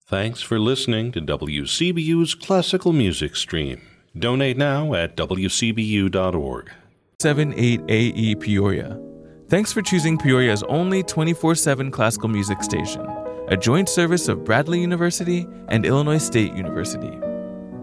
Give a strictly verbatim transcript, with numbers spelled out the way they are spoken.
Thanks for listening to W C B U's Classical Music Stream. Donate now at w c b u dot org. seven eight A E Peoria. Thanks for choosing Peoria's only twenty-four seven classical music station, a joint service of Bradley University and Illinois State University.